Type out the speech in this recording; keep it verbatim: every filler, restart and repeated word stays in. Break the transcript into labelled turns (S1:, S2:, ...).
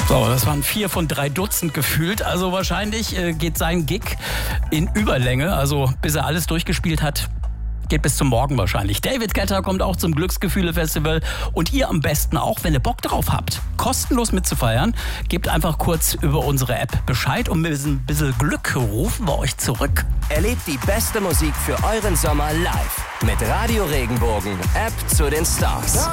S1: So, das waren vier von drei Dutzend gefühlt. Also wahrscheinlich äh, geht sein Gig in Überlänge. Also bis er alles durchgespielt hat, geht bis zum Morgen wahrscheinlich. David Guetta kommt auch zum Glücksgefühle-Festival. Und ihr am besten auch, wenn ihr Bock drauf habt, kostenlos mitzufeiern. Gebt einfach kurz über unsere App Bescheid und mit ein bisschen Glück rufen wir euch zurück.
S2: Erlebt die beste Musik für euren Sommer live mit Radio Regenbogen, App zu den Stars.